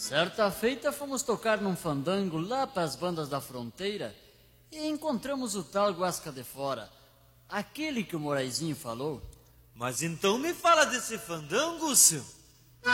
Certa feita fomos tocar num fandango lá pras bandas da fronteira e encontramos o tal Guasca de Fora, aquele que o Moraizinho falou. Mas então me fala desse fandango, seu.